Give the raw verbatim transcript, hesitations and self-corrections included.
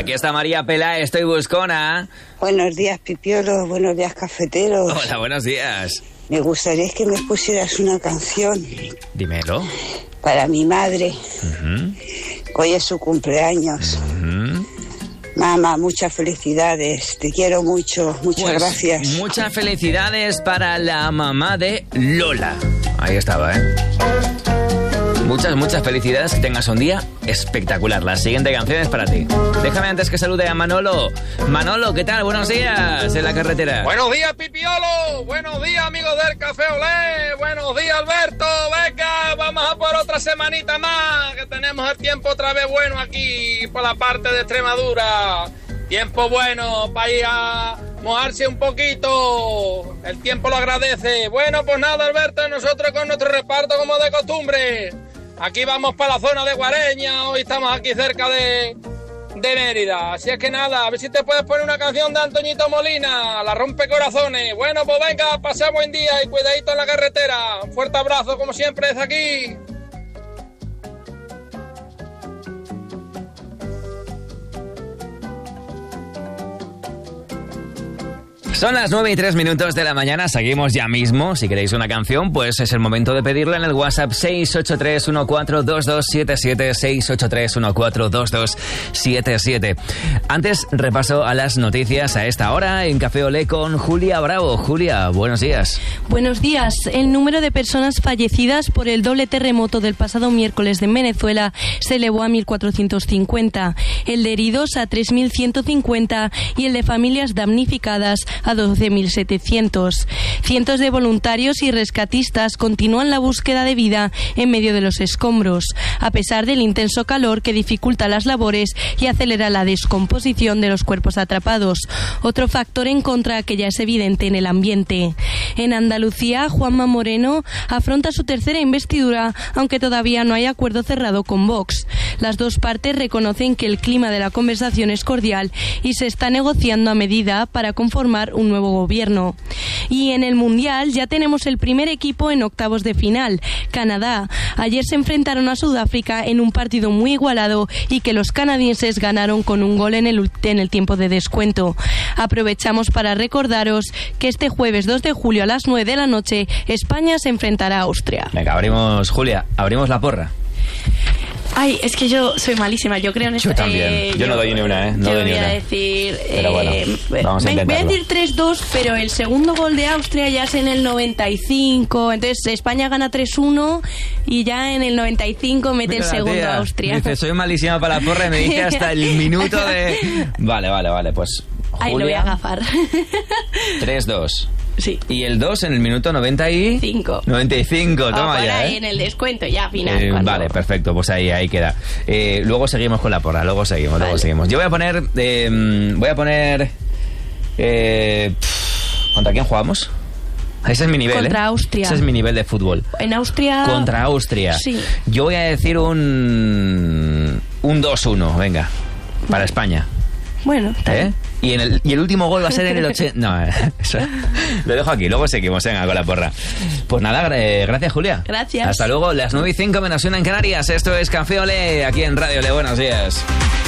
Aquí está María Pela, estoy buscona. Buenos días, Pipiolo, buenos días, cafeteros. Hola, buenos días. Me gustaría que me pusieras una canción. Dímelo. Para mi madre. Uh-huh. Hoy es su cumpleaños. Uh-huh. Mamá, muchas felicidades, te quiero mucho, muchas pues, gracias. Muchas felicidades para la mamá de Lola. Ahí estaba, ¿eh? Muchas, muchas felicidades, que tengas un día espectacular. La siguiente canción es para ti. Déjame antes que salude a Manolo. Manolo, ¿qué tal? Buenos días en la carretera. Buenos días, Pipiolo. Buenos días, amigos del Café Olé. Buenos días, Alberto. Venga, vamos a por otra semanita más, que tenemos el tiempo otra vez bueno aquí por la parte de Extremadura. Tiempo bueno para ir a mojarse un poquito. El tiempo lo agradece. Bueno, pues nada, Alberto, nosotros con nuestro reparto como de costumbre. Aquí vamos para la zona de Guareña, hoy estamos aquí cerca de, de Mérida. Así es que nada, a ver si te puedes poner una canción de Antoñito Molina, La Rompe Corazones. Bueno, pues venga, pasad buen día y cuidadito en la carretera. Un fuerte abrazo, como siempre, desde aquí. Son las nueve y tres minutos de la mañana, seguimos ya mismo. Si queréis una canción, pues es el momento de pedirla en el WhatsApp seis ocho tres uno cuatro dos dos siete siete, seis ocho tres uno cuatro dos dos siete siete. Antes, repaso a las noticias a esta hora en Café Olé con Julia Bravo. Julia, buenos días. Buenos días. El número de personas fallecidas por el doble terremoto del pasado miércoles en Venezuela se elevó a mil cuatrocientos cincuenta, el de heridos a tres mil ciento cincuenta y el de familias damnificadas a doce mil setecientos. Cientos de voluntarios y rescatistas continúan la búsqueda de vida en medio de los escombros, a pesar del intenso calor que dificulta las labores y acelera la descomposición de los cuerpos atrapados. Otro factor en contra que ya es evidente en el ambiente. En Andalucía, Juanma Moreno afronta su tercera investidura, aunque todavía no hay acuerdo cerrado con Vox. Las dos partes reconocen que el clima de la conversación es cordial y se está negociando a medida para conformar un nuevo gobierno. Y en el Mundial ya tenemos el primer equipo en octavos de final, Canadá. Ayer se enfrentaron a Sudáfrica en un partido muy igualado y que los canadienses ganaron con un gol en el, en el tiempo de descuento. Aprovechamos para recordaros que este jueves dos de julio a las nueve de la noche España se enfrentará a Austria. Venga, abrimos, Julia, abrimos la porra. Ay, es que yo soy malísima, yo creo en esto. Yo también, eh, yo, yo no doy ni una, ¿eh? No yo doy voy ni una. a decir... Pero bueno, eh, vamos a voy, voy a intentarlo. decir tres dos, pero el segundo gol de Austria ya es en el noventa y cinco, entonces España gana tres uno y ya en el noventa y cinco mete Mira el segundo tía, a Austria. Dice, soy malísima para la porra y me dice hasta el minuto de... Vale, vale, vale, pues... Ahí lo voy a agafar. tres dos. Sí. Y el dos en el minuto noventa y cinco. noventa y cinco, toma oh, ya, ahí ¿eh? en el descuento, ya final. Eh, cuando... Vale, perfecto, pues ahí, ahí queda. Eh, luego seguimos con la porra, luego seguimos, vale. luego seguimos. Yo voy a poner... Eh, voy a poner... Eh, pff, ¿Contra quién jugamos? Ese es mi nivel, Contra ¿eh? Austria. Ese es mi nivel de fútbol. En Austria... Contra Austria. Sí. Yo voy a decir un... Un dos uno, venga. Para vale. España. Bueno, está ¿Eh? bien. Y, en el, y el último gol va a ser en el ochenta... No, eso, lo dejo aquí, luego seguimos, venga, con la porra. Pues nada, eh, gracias, Julia. Gracias. Hasta luego, las nueve y cinco menos una en Canarias. Esto es Café Olé, aquí en Radio Olé. Buenos días.